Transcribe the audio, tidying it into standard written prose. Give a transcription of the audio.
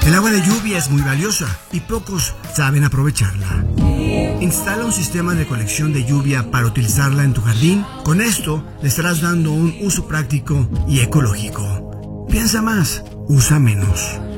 El agua de lluvia es muy valiosa y pocos saben aprovecharla. Instala un sistema de colección de lluvia para utilizarla en tu jardín. Con esto le estarás dando un uso práctico y ecológico. Piensa más, usa menos.